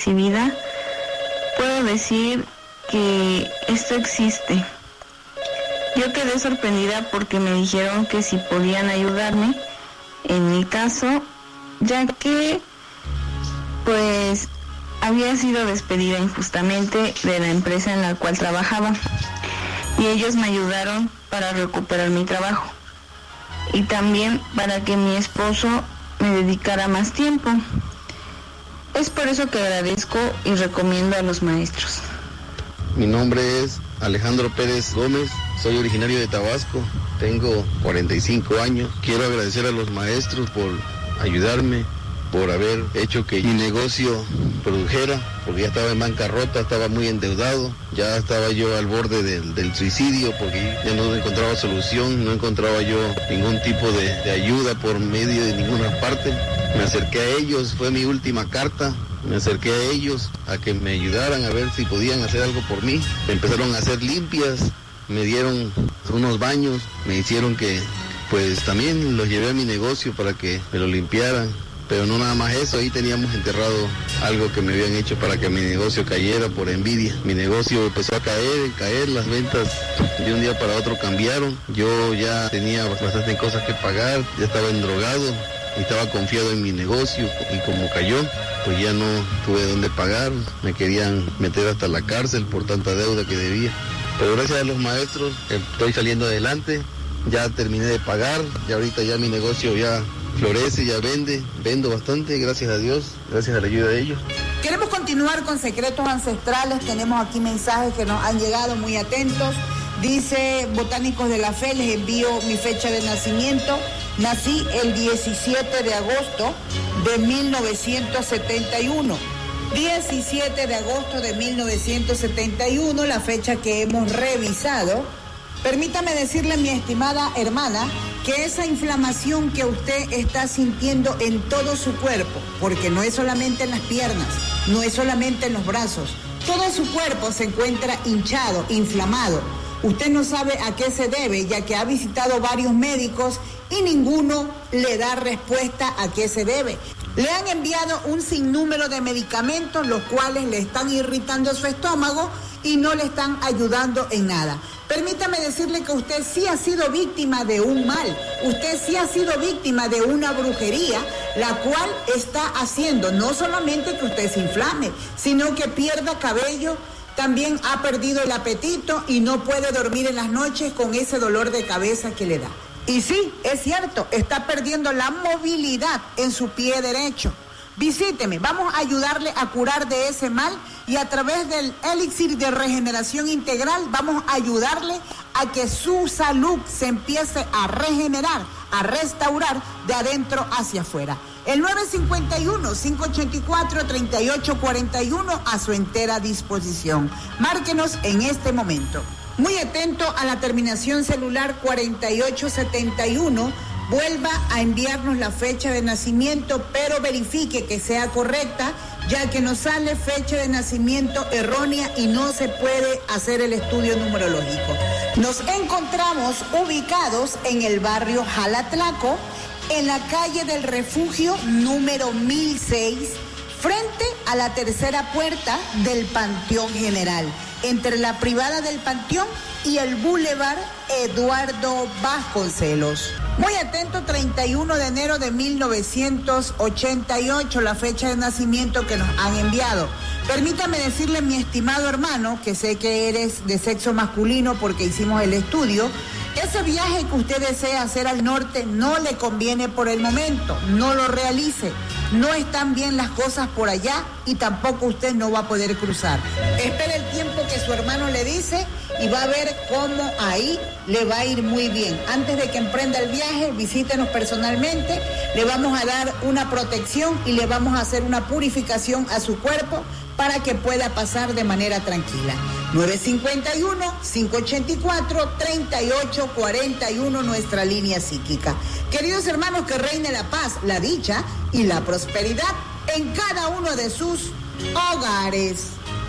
recibida, puedo decir que esto existe. Yo quedé sorprendida porque me dijeron que si podían ayudarme en mi caso, ya que pues había sido despedida injustamente de la empresa en la cual trabajaba y ellos me ayudaron para recuperar mi trabajo y también para que mi esposo me dedicara más tiempo. Es por eso que agradezco y recomiendo a los maestros. Mi nombre es Alejandro Pérez Gómez, soy originario de Tabasco, tengo 45 años. Quiero agradecer a los maestros por ayudarme, por haber hecho que mi negocio produjera, porque ya estaba en bancarrota, estaba muy endeudado, ya estaba yo al borde del suicidio, porque ya no encontraba solución, no encontraba yo ningún tipo de ayuda por medio de ninguna parte. Me acerqué a ellos, fue mi última carta, me acerqué a ellos a que me ayudaran a ver si podían hacer algo por mí. Me empezaron a hacer limpias, me dieron unos baños, me hicieron que pues también los llevé a mi negocio para que me lo limpiaran. Pero no nada más eso, ahí teníamos enterrado algo que me habían hecho para que mi negocio cayera por envidia. Mi negocio empezó a caer, las ventas de un día para otro cambiaron. Yo ya tenía bastantes cosas que pagar, ya estaba endrogado y estaba confiado en mi negocio y como cayó, pues ya no tuve dónde pagar. Me querían meter hasta la cárcel por tanta deuda que debía. Pero gracias a los maestros estoy saliendo adelante, ya terminé de pagar, y ahorita ya mi negocio ya florece, ya vendo bastante, gracias a Dios, gracias a la ayuda de ellos. Queremos continuar con secretos ancestrales, tenemos aquí mensajes que nos han llegado, muy atentos. Dice, Botánicos de la Fe, les envío mi fecha de nacimiento. Nací el 17 de agosto de 1971. 17 de agosto de 1971, la fecha que hemos revisado. Permítame decirle, mi estimada hermana, que esa inflamación que usted está sintiendo en todo su cuerpo, porque no es solamente en las piernas, no es solamente en los brazos, todo su cuerpo se encuentra hinchado, inflamado. Usted no sabe a qué se debe, ya que ha visitado varios médicos y ninguno le da respuesta a qué se debe. Le han enviado un sinnúmero de medicamentos, los cuales le están irritando su estómago y no le están ayudando en nada. Permítame decirle que usted sí ha sido víctima de un mal, usted sí ha sido víctima de una brujería, la cual está haciendo no solamente que usted se inflame, sino que pierda cabello, también ha perdido el apetito y no puede dormir en las noches con ese dolor de cabeza que le da. Y sí, es cierto, está perdiendo la movilidad en su pie derecho. Visíteme, vamos a ayudarle a curar de ese mal y a través del elixir de regeneración integral vamos a ayudarle a que su salud se empiece a regenerar, a restaurar de adentro hacia afuera. El 951-584-3841 a su entera disposición. Márquenos en este momento. Muy atento a la terminación celular 4871. Vuelva a enviarnos la fecha de nacimiento, pero verifique que sea correcta, ya que nos sale fecha de nacimiento errónea y no se puede hacer el estudio numerológico. Nos encontramos ubicados en el barrio Jalatlaco, en la calle del Refugio número 1006, frente a la tercera puerta del Panteón General, entre la privada del Panteón y el Boulevard Eduardo Vasconcelos. Muy atento, 31 de enero de 1988, la fecha de nacimiento que nos han enviado. Permítame decirle, mi estimado hermano, que sé que eres de sexo masculino porque hicimos el estudio, ese viaje que usted desea hacer al norte no le conviene por el momento, no lo realice. No están bien las cosas por allá y tampoco usted no va a poder cruzar. Espere el tiempo que su hermano le dice y va a ver cómo ahí le va a ir muy bien. Antes de que emprenda el viaje, visítenos personalmente, le vamos a dar una protección y le vamos a hacer una purificación a su cuerpo para que pueda pasar de manera tranquila. 951-584-3841, nuestra línea psíquica. Queridos hermanos, que reine la paz, la dicha y la prosperidad en cada uno de sus hogares.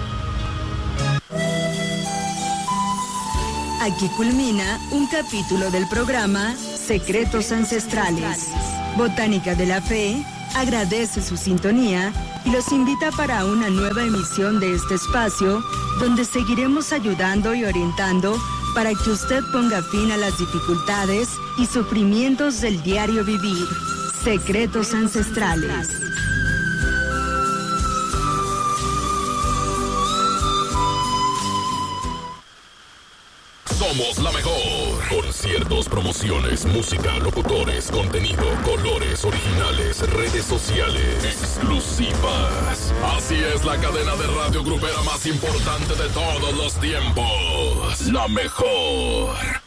Aquí culmina un capítulo del programa Secretos Ancestrales. Botánica de la Fe agradece su sintonía y los invita para una nueva emisión de este espacio, donde seguiremos ayudando y orientando para que usted ponga fin a las dificultades y sufrimientos del diario vivir. Secretos Ancestrales. Somos la mejor. Conciertos, promociones, música, locutores, contenido, colores, originales, redes sociales, exclusivas. Así es la cadena de radio grupera más importante de todos los tiempos. La mejor.